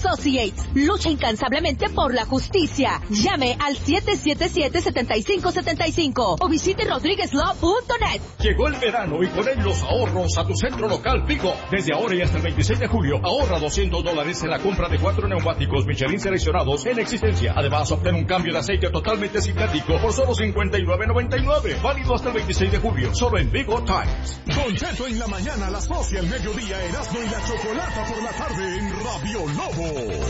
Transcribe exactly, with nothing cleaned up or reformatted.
Associates. Lucha incansablemente por la justicia. Llame al siete siete siete, siete cinco siete cinco o visite rodriguez law punto net. Llegó el verano y con él los ahorros a tu centro local Vigo. Desde ahora y hasta el veintiséis de julio, ahorra doscientos dólares en la compra de cuatro neumáticos Michelin seleccionados en existencia. Además, obtén un cambio de aceite totalmente sintético por solo cincuenta y nueve noventa y nueve. Válido hasta el veintiséis de julio, solo en Vigo Times. Con Cheto en la mañana, a las doce al mediodía, Erasmo y la Chocolata por la tarde en Radio Lobo.